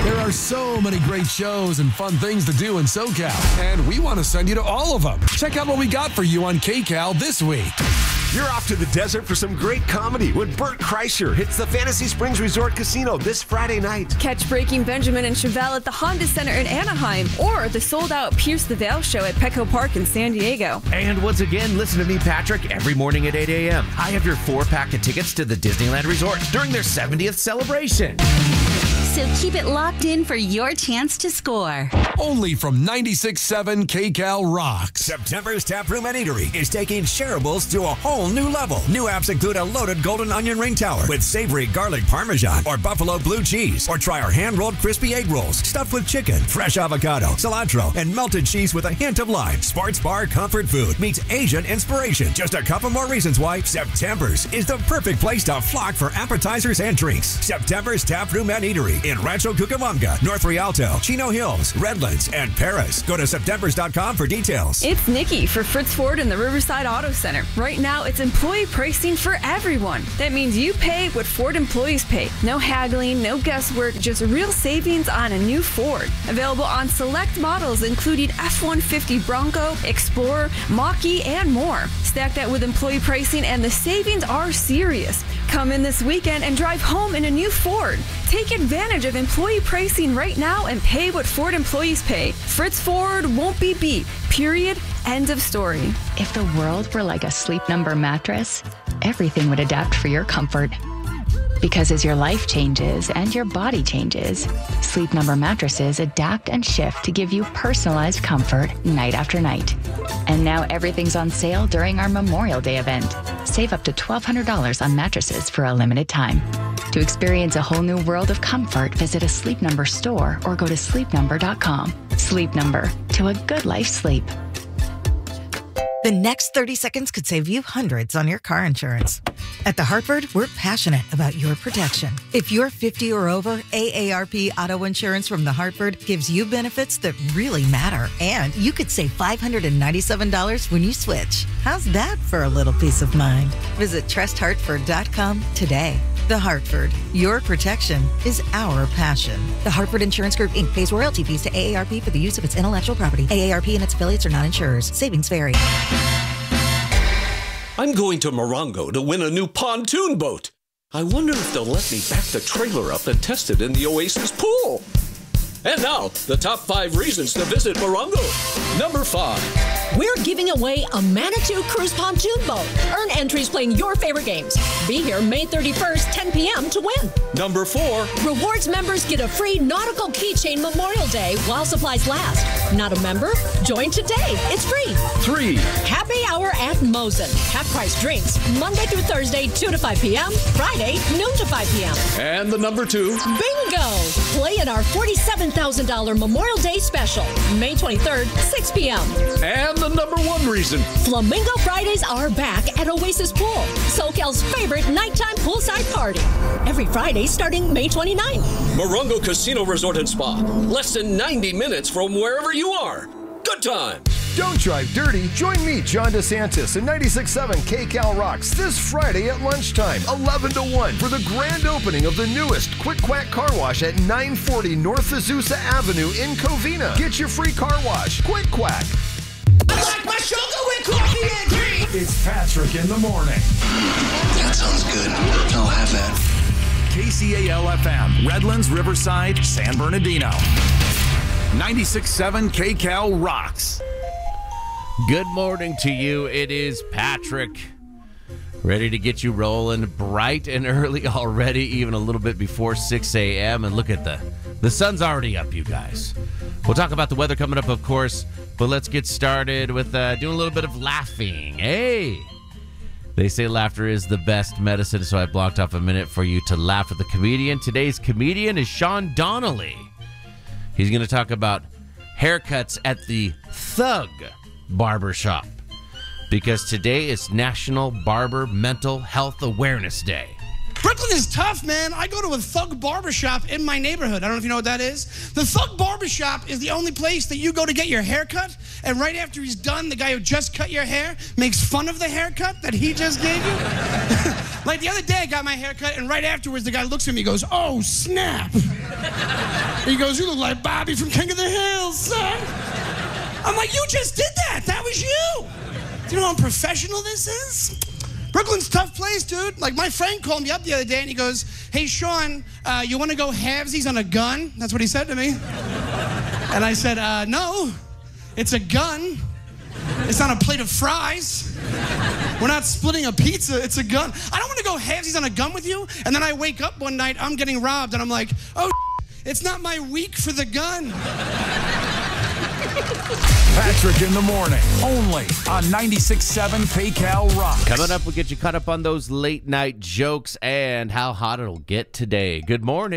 There are so many great shows and fun things to do in SoCal, and we want to send you to all of them. Check out what we got for you on KCal this week. You're off to the desert for some great comedy when Bert Kreischer hits the Fantasy Springs Resort Casino this Friday night. Catch Breaking Benjamin and Chevelle at the Honda Center in Anaheim or the sold-out Pierce the Veil show at Petco Park in San Diego. And once again, listen to me, Patrick, every morning at 8 a.m. I have your 4-pack of tickets to the Disneyland Resort during their 70th celebration. So keep it locked in for your chance to score. Only from 96.7 KCal Rocks. September's Taproom and Eatery is taking shareables to a whole new level. New apps include a loaded golden onion ring tower with savory garlic parmesan or buffalo blue cheese. Or try our hand-rolled crispy egg rolls stuffed with chicken, fresh avocado, cilantro, and melted cheese with a hint of lime. Sports bar comfort food meets Asian inspiration. Just a couple more reasons why September's is the perfect place to flock for appetizers and drinks. September's Taproom and Eatery in Rancho Cucamonga, North Rialto, Chino Hills, Redlands, and Paris. Go to septembers.com for details. It's Nikki for Fritz Ford and the Riverside Auto Center. Right now, it's employee pricing for everyone. That means you pay what Ford employees pay. No haggling, no guesswork, just real savings on a new Ford. Available on select models including F-150 Bronco, Explorer, Mach-E, and more. Stack that with employee pricing and the savings are serious. Come in this weekend and drive home in a new Ford. Take advantage of employee pricing right now and pay what Ford employees pay. Fritz Ford won't be beat. Period. End of story. If the world were like a Sleep Number mattress, everything would adapt for your comfort. Because as your life changes and your body changes, Sleep Number mattresses adapt and shift to give you personalized comfort night after night. And now everything's on sale during our Memorial Day event. Save up to $1,200 on mattresses for a limited time. To experience a whole new world of comfort, visit a Sleep Number store or go to sleepnumber.com. Sleep Number, to a good life sleep. The next 30 seconds could save you hundreds on your car insurance. At The Hartford, we're passionate about your protection. If you're 50 or over, AARP Auto Insurance from The Hartford gives you benefits that really matter. And you could save $597 when you switch. How's that for a little peace of mind? Visit trusthartford.com today. The Hartford, your protection is our passion. The Hartford Insurance Group, Inc. pays royalty fees to AARP for the use of its intellectual property. AARP and its affiliates are not insurers. Savings vary. I'm going to Morongo to win a new pontoon boat. I wonder if they'll let me back the trailer up and test it in the Oasis pool. And now, the top 5 reasons to visit Morongo. Number 5. We're giving away a Manitou Cruise pontoon boat. Earn entries playing your favorite games. Be here May 31st, 10 p.m. to win. Number 4. Rewards members get a free nautical keychain Memorial Day while supplies last. Not a member? Join today. It's free. 3. Happy Hour at Mosen. Half-price drinks. Monday through Thursday, 2 to 5 p.m. Friday, noon to 5 p.m. And the number 2. Bingo! Play in our $47,000 Memorial Day special. May 23rd, 6 p.m. And the number 1 reason. Flamingo Fridays are back at Oasis Pool, SoCal's favorite nighttime poolside party. Every Friday starting May 29th. Morongo Casino Resort and Spa. Less than 90 minutes from wherever you are. Good time. Don't drive dirty. Join me, John DeSantis, in 96.7 KCal Rocks this Friday at lunchtime, 11 to 1, for the grand opening of the newest Quick Quack Car Wash at 940 North Azusa Avenue in Covina. Get your free car wash. Quick Quack. I like my sugar with coffee and cream. It's Patrick in the morning. That sounds good. I'll have that. KCAL-FM, Redlands, Riverside, San Bernardino. 96.7 KCal Rocks. Good morning to you. It is Patrick. Ready to get you rolling bright and early already, even a little bit before 6 a.m. And look at the sun's already up, you guys. We'll talk about the weather coming up, of course, but let's get started with doing a little bit of laughing. Hey! They say laughter is the best medicine, so I blocked off a minute for you to laugh with the comedian. Today's comedian is Sean Donnelly. He's going to talk about haircuts at the Thug Barbershop, because today is National Barber Mental Health Awareness Day. Brooklyn is tough, man. I go to a Thug Barbershop in my neighborhood. I don't know if you know what that is. The Thug Barbershop is the only place that you go to get your hair cut, and right after he's done, the guy who just cut your hair makes fun of the haircut that he just gave you. Like the other day, I got my hair cut, and right afterwards, the guy looks at me and goes, "Oh, snap." He goes, you look like Bobby from King of the Hills, son. I'm like, you just did that. That was you. Do you know how unprofessional this is? Brooklyn's a tough place, dude. Like, my friend called me up the other day, and he goes, hey, Sean, you want to go halvesies on a gun? That's what he said to me. And I said, no, it's a gun. It's not a plate of fries. We're not splitting a pizza. It's a gun. I don't want to go halvesies on a gun with you, and then I wake up one night, I'm getting robbed, and I'm like, oh, it's not my week for the gun. Patrick in the morning, only on 96.7 KCAL Rock. Coming up, we'll get you caught up on those late night jokes and how hot it'll get today. Good morning.